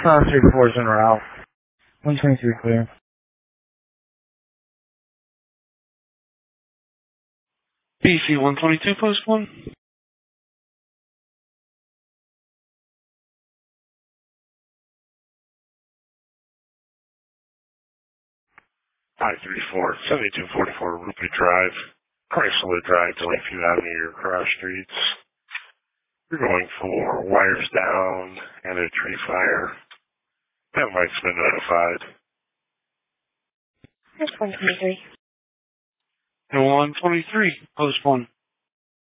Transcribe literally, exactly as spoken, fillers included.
Uh, three fours en route. one twenty-three clear. B C one twenty-two, post one. five three four, seventy-two forty-four Rupi Drive, Chrysler Drive to Lakeview Avenue, cross streets. You're going for wires down and a tree fire. That might's been notified. That's one twenty-three. And one twenty-three, post one.